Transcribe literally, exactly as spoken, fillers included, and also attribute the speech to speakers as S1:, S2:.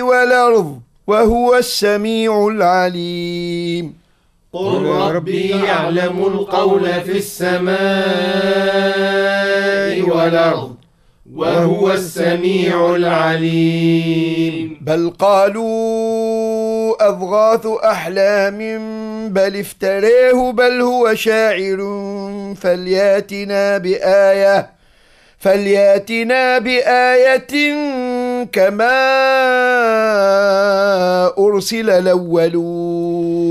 S1: والأرض وهو السميع العليم
S2: قل ربي يعلم القول في السماء والأرض وهو السميع العليم
S1: بل قالوا أضغاث أحلام بل افتريه بل هو شاعر فلياتنا بآية فلياتنا بآية كما أرسل الأولون